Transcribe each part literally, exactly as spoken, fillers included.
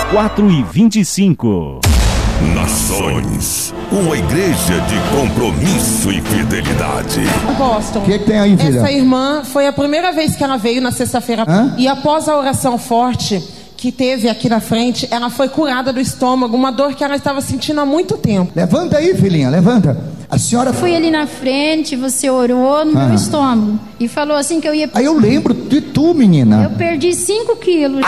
quatro e vinte e cinco. Nações, uma igreja de compromisso e fidelidade. Boston. O que, que tem aí, filha? Essa irmã foi a primeira vez que ela veio na sexta-feira. Hã? E após a oração forte que teve aqui na frente, ela foi curada do estômago, uma dor que ela estava sentindo há muito tempo. Levanta aí, filhinha, levanta. A senhora... Fui ali na frente, você orou no Ah. meu estômago e falou assim que eu ia... Aí eu lembro de tu, menina. Eu perdi cinco quilos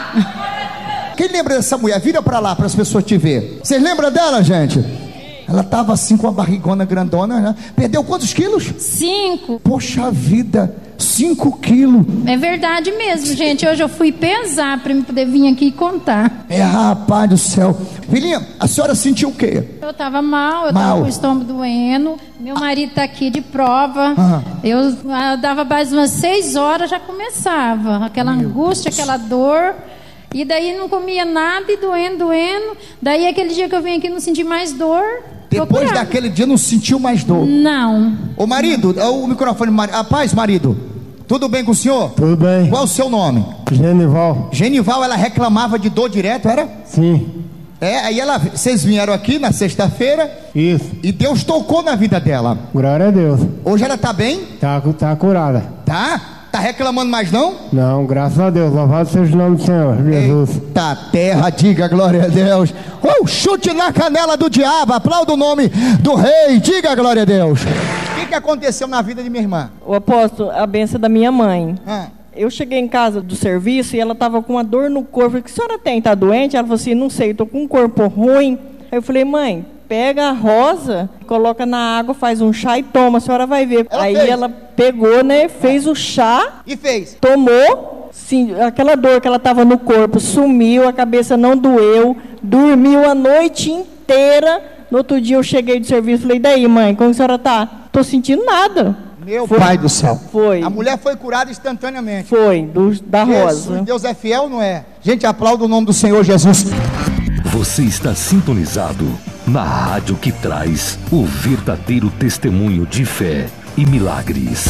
já. Quem lembra dessa mulher? Vira pra lá, para as pessoas te ver. Vocês lembram dela, gente? Ela tava assim com a barrigona grandona, né? Perdeu quantos quilos? Cinco. Poxa vida, cinco quilos. É verdade mesmo, gente. Hoje eu fui pesar para me poder vir aqui e contar. É, rapaz do céu. Filhinha, a senhora sentiu o quê? Eu tava mal, eu Mal. tava com o estômago doendo. Meu marido tá aqui de prova. Ah. Eu ah, dava mais umas seis horas, já começava. Aquela angústia, aquela dor. E daí não comia nada e doendo, doendo. Daí aquele dia que eu vim aqui não senti mais dor. tô Depois curada. daquele dia não sentiu mais dor. Não. Ô marido, o microfone, marido. A paz, marido. Tudo bem com o senhor? Tudo bem. Qual o seu nome? Genival. Genival, ela reclamava de dor direto, era? Sim. É, aí ela, vocês vieram aqui na sexta-feira Isso. e Deus tocou na vida dela. Glória a Deus. Hoje ela tá bem? Tá, tá curada. Tá? Tá reclamando mais não? Não, graças a Deus. Louvado seja o nome do Senhor, Jesus. Eita terra, diga glória a Deus. Oh, chute na canela do diabo, aplauda o nome do rei, diga glória a Deus. O que, que aconteceu na vida de minha irmã? O apóstolo, a benção da minha mãe. Ah. Eu cheguei em casa do serviço e ela estava com uma dor no corpo. Eu falei, o que a senhora tem? Está doente? Ela falou assim, não sei, estou com um corpo ruim. Aí eu falei, mãe, pega a rosa, coloca na água, faz um chá e toma, a senhora vai ver. Ela Aí fez. ela pegou, né, fez o chá, E fez? tomou, sim, aquela dor que ela estava no corpo sumiu, a cabeça não doeu, dormiu a noite inteira. No outro dia eu cheguei do serviço e falei, e daí, mãe, como a senhora tá? Tô sentindo nada. Meu Foi. pai do céu. Foi. A mulher foi curada instantaneamente. Foi, do, da Jesus, rosa. Deus é fiel, não é? Gente, aplauda o nome do Senhor Jesus. Você está sintonizado na rádio que traz o verdadeiro testemunho de fé e milagres.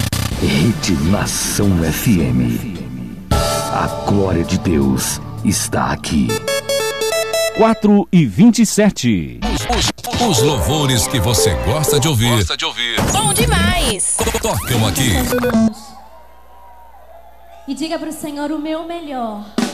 Rede Nação F M. A glória de Deus está aqui. quatro e vinte e sete. Os, os louvores que você gosta de ouvir. Gosta de ouvir. Bom demais! Tocam aqui. E diga pro Senhor o meu melhor.